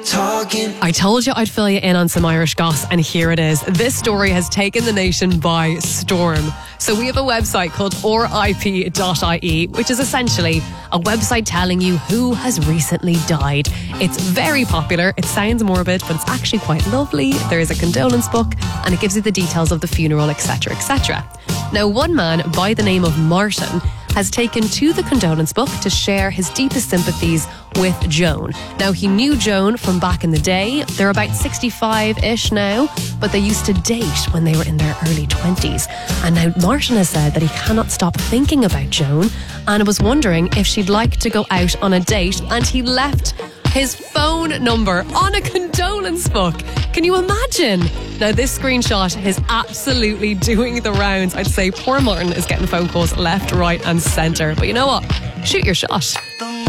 talking. I told you I'd fill you in on some Irish goss, and here it is. This story has taken the nation by storm. So we have a website called rip.ie, which is essentially a website telling you who has recently died. It's very popular. It sounds morbid, but it's actually quite lovely. There is a condolence book, and it gives you the details of the funeral, etc., etc. Now, one man by the name of Martin has taken to the condolence book to share his deepest sympathies with Joan. Now, he knew Joan from back in the day. They're about 65-ish now, but they used to date when they were in their early 20s. And now Martin has said that he cannot stop thinking about Joan and was wondering if she'd like to go out on a date, and he left his phone number on a condolence book. Can you imagine? Now, this screenshot is absolutely doing the rounds. I'd say poor Martin is getting phone calls left, right and centre. But you know what? Shoot your shot.